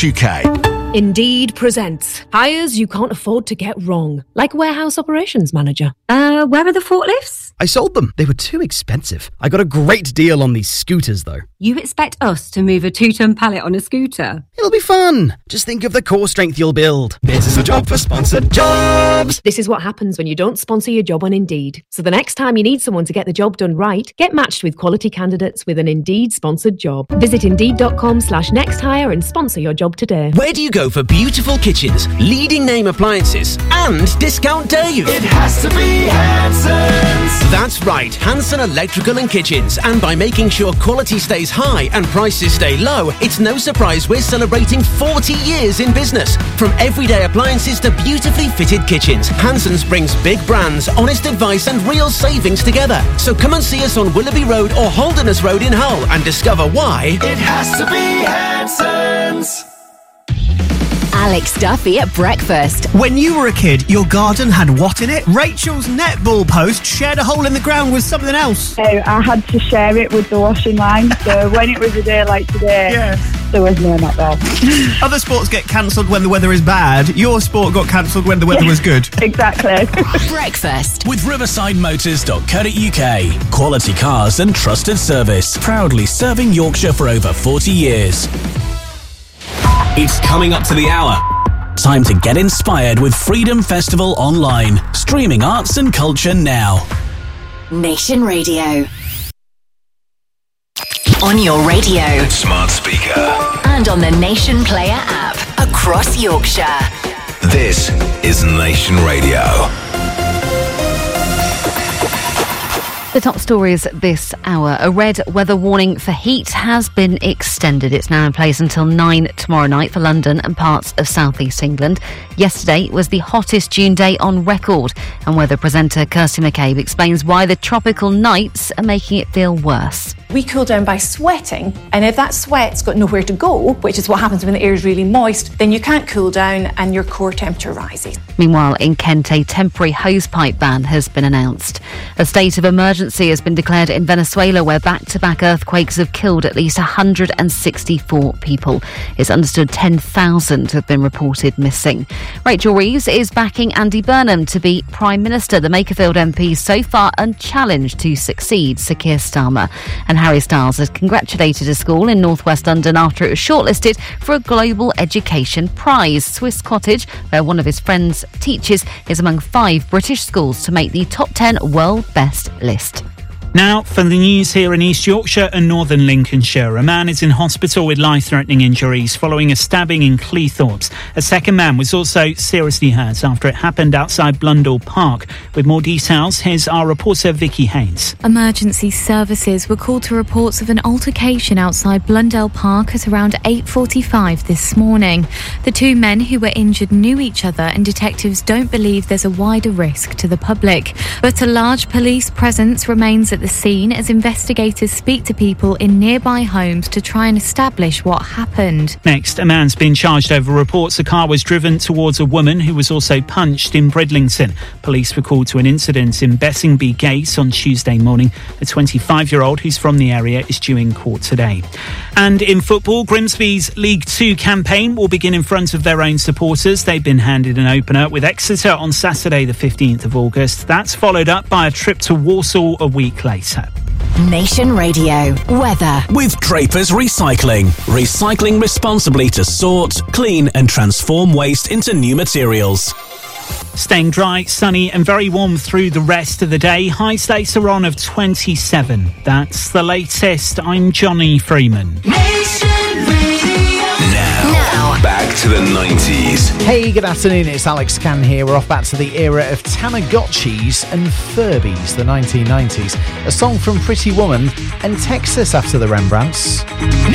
Indeed presents hires you can't afford to get wrong, like warehouse operations manager. Where are the forklifts? I sold them. They were too expensive. I got a great deal on these scooters, though. You expect us to move a 2-ton pallet on a scooter? It'll be fun. Just think of the core strength you'll build. This is a job for Sponsored Jobs. This is what happens when you don't sponsor your job on Indeed. So the next time you need someone to get the job done right, get matched with quality candidates with an Indeed sponsored job. Visit Indeed.com/nexthire and sponsor your job today. Where do you go for beautiful kitchens, leading name appliances, and discount days? It has to be Hanson's. That's right, Hanson Electrical and Kitchens. And by making sure quality stays high and prices stay low, it's no surprise we're celebrating 40 years in business. From everyday appliances to beautifully fitted kitchens, Hanson's brings big brands, honest advice and real savings together. So come and see us on Willoughby Road or Holderness Road in Hull and discover why it has to be Hanson's. Alex Duffy at breakfast. When you were a kid, your garden had what in it? Rachel's netball post shared a hole in the ground with something else. I had to share it with the washing line, so when it was a day like today, there was no netball. Other sports get cancelled when the weather is bad. Your sport got cancelled when the weather was good. Exactly. Breakfast with riversideMotors.co.uk. Quality cars and trusted service. Proudly serving Yorkshire for over 40 years. It's coming up to the hour. Time to get inspired with Freedom Festival Online. Streaming arts and culture now. Nation Radio. On your radio. Smart speaker. And on the Nation Player app. Across Yorkshire. This is Nation Radio. The top stories this hour. A red weather warning for heat has been extended. It's now in place until 9 tomorrow night for London and parts of southeast England. Yesterday was the hottest June day on record, and weather presenter Kirsty McCabe explains why the tropical nights are making it feel worse. We cool down by sweating, and if that sweat's got nowhere to go, which is what happens when the air is really moist, then you can't cool down and your core temperature rises. Meanwhile, in Kent, a temporary hosepipe ban has been announced. A state of emergency has been declared in Venezuela, where back-to-back earthquakes have killed at least 164 people. It's understood 10,000 have been reported missing. Rachel Reeves is backing Andy Burnham to be Prime Minister. The Makerfield MP so far unchallenged to succeed Sir Keir Starmer. And Harry Styles has congratulated a school in northwest London after it was shortlisted for a Global Education Prize. Swiss Cottage, where one of his friends teaches, is among 5 British schools to make the top 10 world best list. Now, for the news here in East Yorkshire and northern Lincolnshire. A man is in hospital with life-threatening injuries following a stabbing in Cleethorpes. A second man was also seriously hurt after it happened outside Blundell Park. With more details, here's our reporter Vicky Haynes. Emergency services were called to reports of an altercation outside Blundell Park at around 8:45 this morning. The two men who were injured knew each other, and detectives don't believe there's a wider risk to the public. But a large police presence remains at the scene as investigators speak to people in nearby homes to try and establish what happened. Next, a man's been charged over reports a car was driven towards a woman who was also punched in Bridlington. Police were called to an incident in Bessingby Gate on Tuesday morning. A 25-year-old who's from the area is due in court today. And in football, Grimsby's League 2 campaign will begin in front of their own supporters. They've been handed an opener with Exeter on Saturday the 15th of August. That's followed up by a trip to Walsall a week later. Nation Radio weather with Drapers Recycling. Recycling responsibly to sort, clean and transform waste into new materials. Staying dry, sunny and very warm through the rest of the day. Highs later on of 27. That's the latest. I'm Johnny Freeman. Nation Radio. Now, back to the 90s. Hey, good afternoon, it's Alex Can here. We're off back to the era of Tamagotchis and Furbies, the 1990s. A song from Pretty Woman and Texas after the Rembrandts.